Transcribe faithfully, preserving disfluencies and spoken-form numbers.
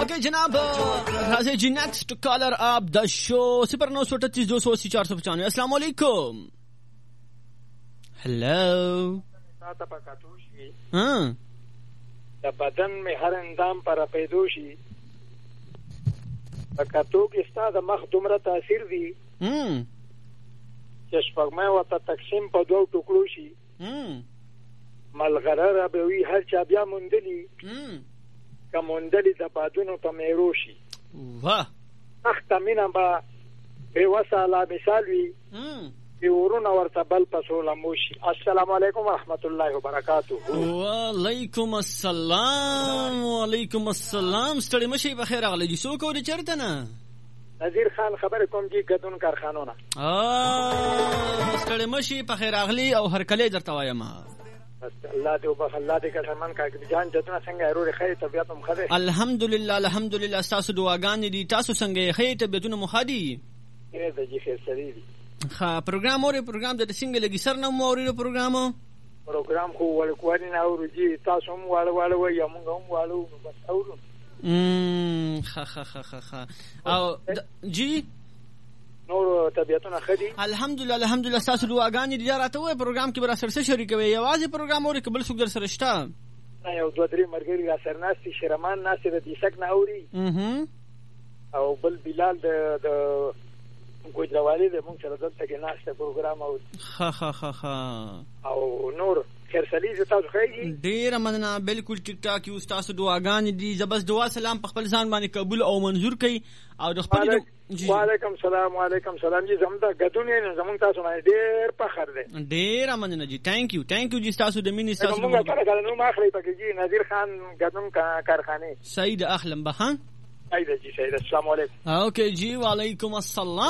ओके जनाब, राजे जी next collar आप the show सिफर नौ सौ अड़तीस दो सौ अस्सी चार सौ पचानवे। अस्सलाम वालेकुम। हेलो हाँ بدن में हर اندام پر پیدا شي پکاتو کې ستاسو مخ دومره تاثیر دی هم چې شپږمه وته تقسیم په دوه ټوکرو شي هم ملغرره به وی هر چا بیا مونډلی هم کومندلی د بادونو په میرو شي واه اخته مینا با به وساله مثال وی هم ورونه ورته بل پسوله موشي. السلام علیکم ورحمت الله وبرکاتہ. وعلیکم السلام وعلیکم السلام. ستړي مشي په خیر اغلی. څوک ورې چرته نه؟ نذیر خان خبر کوم جی ګدون کارخانونه. اه ستړي مشي په خیر اغلی او هر کله درته وایم. الله دې وبخ الله دې قسمان کا جان جتنا څنګه ورور خیر طبيعت مخده. الحمدلله الحمدلله تاسو دعاګانې دي تاسو څنګه خیر طبيعتونه مخدي. دې دې جی خیر سری دي. خا پروګرام اوري پروګرام د څنګه لګي سر نه مو اوري پروګرام پروګرام خو ولکوانی نه اوري جی تاسو هم واړه واړه وای موږ هم واړو بس اورو امم خا خا خا خا او جی نور طبيعتونه خدي الحمدلله الحمدلله تاسو دعاګانې دي راته وای پروګرام کې بر سره شریک وي یوازې پروګرام اوري قبل څوک در سره شته یو دوه درې مرګري را سره ناشتي شرمان ناشته د دیسک نه اوري اها او بل بلال د د ګوجراوالي د مونږ سره دلته کې ناشته پروګرام او خا خا خا خا او نور خیرسلی ز تاسو خیږي ډیر مننه بالکل ټیک ټاک یو تاسو دعاګانې دي زبس دعا سلام په خپل ځان باندې قبول او منظور کړي او د خپل وعلیکم السلام وعلیکم السلام جی زموږ غدونې نه زموږ تاسو نه ډیر فخر دی ډیر مننه جی ثانک یو ثانک یو جی تاسو د مینې تاسو موږ کله کله نو ماخلي پکې جی نذیر خان غدون کارخانه سید اخلم بهان سید جی سید السلام علیکم اوکے جی وعلیکم السلام.